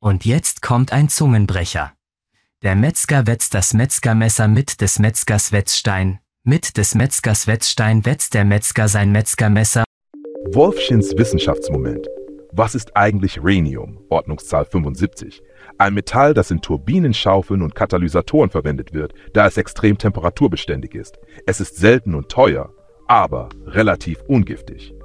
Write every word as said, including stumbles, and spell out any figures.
Und jetzt kommt ein Zungenbrecher. Der Metzger wetzt das Metzgermesser mit des Metzgers Wetzstein. Mit des Metzgers Wetzstein wetzt der Metzger sein Metzgermesser. Wolfchens Wissenschaftsmoment. Was ist eigentlich Rhenium, Ordnungszahl fünfundsiebzig? Ein Metall, das in Turbinenschaufeln und Katalysatoren verwendet wird, da es extrem temperaturbeständig ist. Es ist selten und teuer, aber relativ ungiftig.